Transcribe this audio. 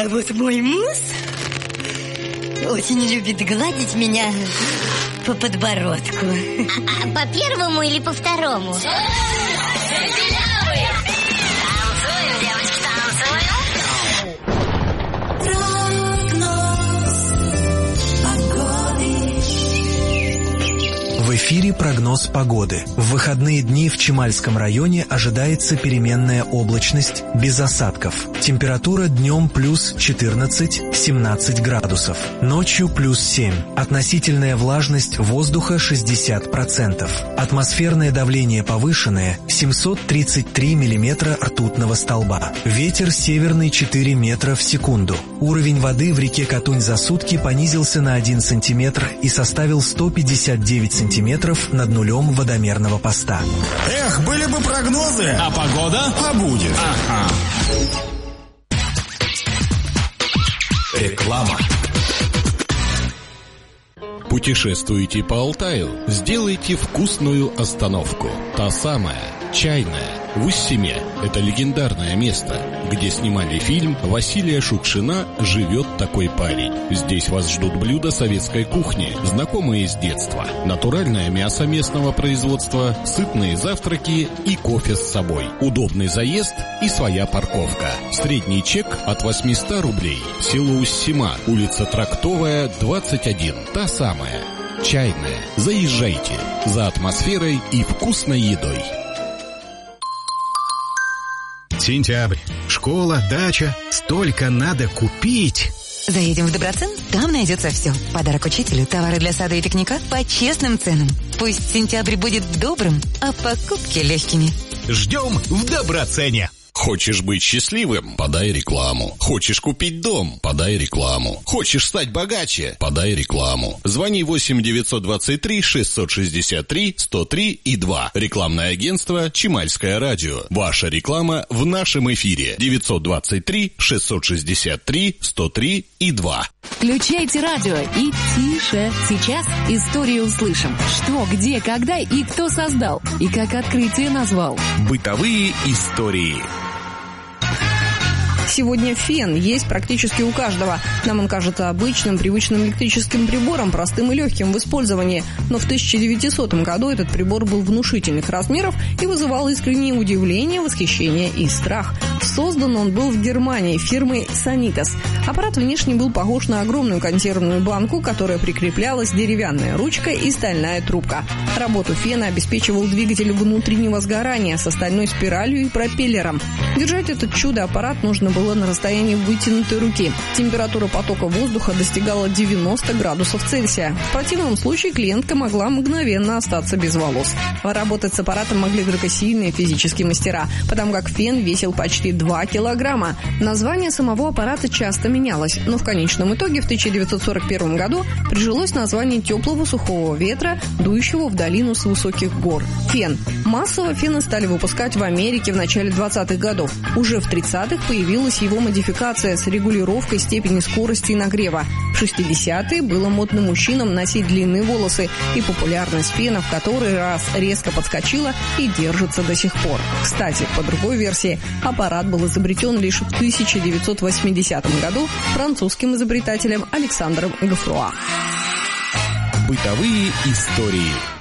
А вот мой муж очень любит гладить меня по подбородку. По первому или по второму? Танцуем, девочки, танцуем. В эфире прогноз погоды. В выходные дни в Чемальском районе ожидается переменная облачность без осадков. Температура днем плюс 14-17 градусов, ночью плюс 7. Относительная влажность воздуха 60%. Атмосферное давление повышенное 733 миллиметра ртутного столба. Ветер северный 4 метра в секунду. Уровень воды в реке Катунь за сутки понизился на 1 сантиметр и составил 159 сантиметров над нулем водомерного поста. Эх, были бы прогнозы. А погода? А будет. Ага. Реклама. Путешествуете по Алтаю? Сделайте вкусную остановку. Та самая, чайная, в Уссиме. Это легендарное место, где снимали фильм «Василия Шукшина. Живет такой парень». Здесь вас ждут блюда советской кухни, знакомые с детства. Натуральное мясо местного производства, сытные завтраки и кофе с собой. Удобный заезд и своя парковка. Средний чек от 800 рублей. Село Уссима, улица Трактовая, 21. Та самая, чайная. Заезжайте за атмосферой и вкусной едой. Сентябрь. Школа, дача. Столько надо купить. Заедем в Доброцен, там найдется все. Подарок учителю, товары для сада и пикника по честным ценам. Пусть сентябрь будет добрым, а покупки легкими. Ждем в Доброцене. Хочешь быть счастливым? Подай рекламу. Хочешь купить дом? Подай рекламу. Хочешь стать богаче? Подай рекламу. Звони 8-923-663-103-2. Рекламное агентство «Чемальское радио». Ваша реклама в нашем эфире. 923-663-103-2. Включайте радио и тише. Сейчас историю услышим. Что, где, когда и кто создал. И как открытие назвал. Бытовые истории. Сегодня фен есть практически у каждого. Нам он кажется обычным, привычным электрическим прибором, простым и легким в использовании. Но в 1900 году этот прибор был внушительных размеров и вызывал искреннее удивление, восхищение и страх. Создан он был в Германии фирмой Sanitas. Аппарат внешне был похож на огромную консервную банку, которая прикреплялась деревянная ручка и стальная трубка. Работу фена обеспечивал двигатель внутреннего сгорания с остальной спиралью и пропеллером. Держать этот чудо-аппарат нужно было на расстоянии вытянутой руки. Температура потока воздуха достигала 90 градусов Цельсия. В противном случае клиентка могла мгновенно остаться без волос. Работать с аппаратом могли только сильные физические мастера, потому как фен весил почти 2 килограмма. Название самого аппарата часто менялось, но в конечном итоге в 1941 году прижилось название теплого сухого ветра, дующего в долину с высоких гор. Фен. Массово фены стали выпускать в Америке в начале 20-х годов. Уже в 30-х появилась его модификация с регулировкой степени скорости и нагрева. В 60-е было модно мужчинам носить длинные волосы, и популярность фена в который раз резко подскочила и держится до сих пор. Кстати, по другой версии, аппарат был изобретен лишь в 1980 году французским изобретателем Александром Гофруа. Бытовые истории.